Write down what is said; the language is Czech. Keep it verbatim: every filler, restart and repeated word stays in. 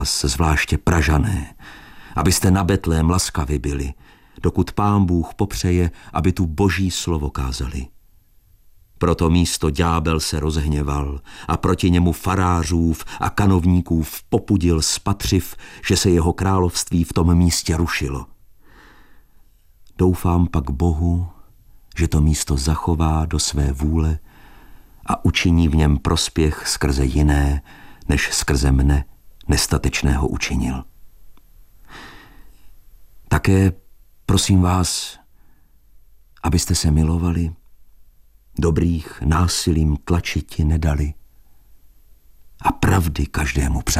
zvláště Pražané, abyste na Betlém laskavi byli, dokud Pán Bůh popřeje, aby tu Boží slovo kázali. Proto místo ďábel se rozhněval a proti němu farářův a kanovníkův popudil spatřiv, že se jeho království v tom místě rušilo. Doufám pak Bohu, že to místo zachová do své vůle a učiní v něm prospěch skrze jiné, než skrze mne nestatečného učinil. Také prosím vás, abyste se milovali, dobrých násilím tlačiti nedali a pravdy každému přáli.